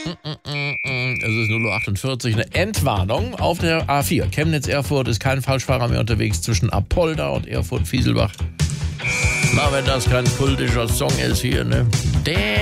Es ist 0:48 Uhr, eine Endwarnung auf der A4. Chemnitz-Erfurt ist kein Falschfahrer mehr unterwegs zwischen Apolda und Erfurt-Fieselbach. Na, wenn das kein kultischer Song ist hier, ne?